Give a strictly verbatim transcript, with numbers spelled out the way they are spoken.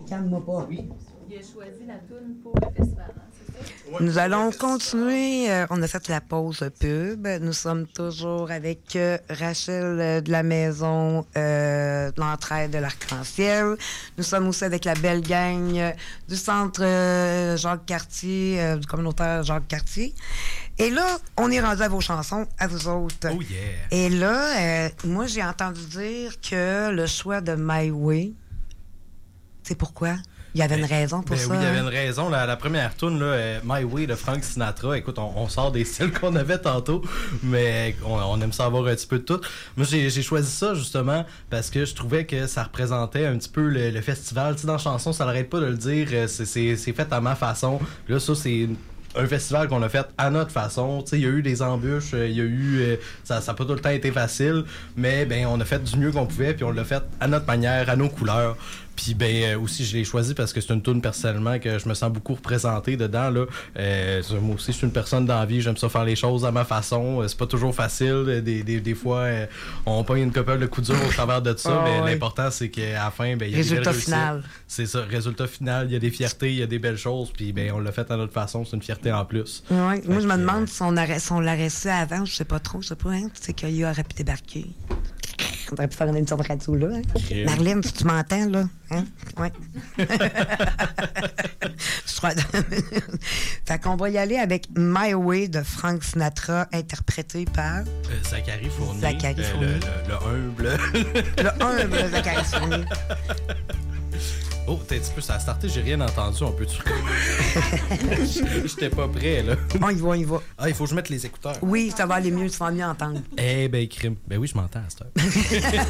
Calme-moi pas. Oui. Il a choisi la toune pour le festival, hein, c'est ça? Ouais, Nous allons festival. continuer. Euh, on a fait la pause pub. Nous sommes toujours avec euh, Rachel euh, de la maison euh, de l'entraide de l'Arc-en-Ciel. Nous sommes aussi avec la belle gang euh, du centre euh, Jacques-Cartier, euh, du communautaire Jacques-Cartier. Et là, on est rendu à vos chansons, à vous autres. Oh yeah! Et là, euh, moi, j'ai entendu dire que le choix de My Way, c'est pourquoi? Il y avait une raison pour ben ça. Oui, il y avait hein? une raison. La, la première tune, là, euh, My Way de Frank Sinatra. Écoute, on, on sort des styles qu'on avait tantôt, mais on, on aime savoir un petit peu de tout. Moi, j'ai, j'ai choisi ça justement parce que je trouvais que ça représentait un petit peu le, le festival. Tu sais, dans la chanson, ça n'arrête pas de le dire. C'est, c'est, c'est fait à ma façon. Là, ça, c'est une un festival qu'on a fait à notre façon. Tu sais, il y a eu des embûches, il y a eu... Euh, ça n'a pas tout le temps été facile, mais ben on a fait du mieux qu'on pouvait, puis on l'a fait à notre manière, à nos couleurs. Puis ben euh, aussi, je l'ai choisi parce que c'est une tune personnellement que je me sens beaucoup représenté dedans. Là. Euh, moi aussi, je suis une personne d'envie, j'aime ça faire les choses à ma façon. Euh, c'est pas toujours facile. Des, des, des fois, euh, on pogne une couple de coups durs au travers de ça, oh, mais oui. l'important, c'est qu'à la fin, ben, il y a Résultat des belles réussites. final. C'est ça, résultat final, il y a des fiertés, il y a des belles choses, puis ben on l'a fait à notre façon, c'est une fierté en plus. Oui, moi je me que, demande euh, si on, aurait, si on l'aurait su avant, je sais pas trop, je sais pas, hein, tu sais qu'il aurait pu débarquer. On aurait pu faire une émission de radio là. Hein? Okay. Marlène, si tu m'entends là, hein? Ouais. Je crois. Fait qu'on va y aller avec My Way de Frank Sinatra, interprété par Euh, Zachary Fournier. Zachary euh, Fournier. Le, le, le humble. le humble Zachary Fournier. Oh, t'es un petit peu, ça a starté, j'ai rien entendu, on peut-tu... J'étais pas prêt, là. On y va, on y va. Ah, il faut que je mette les écouteurs. Oui, ça va aller mieux, tu vas mieux entendre. Eh ben, crime. Ben oui, je m'entends à cette heure.